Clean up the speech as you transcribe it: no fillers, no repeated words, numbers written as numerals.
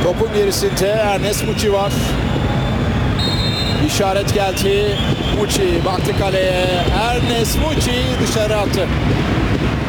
Topun gerisinde Ernest Muçi var. İşaret geldi. Muçi baktı kaleye. Ernest Muçi dışarı attı.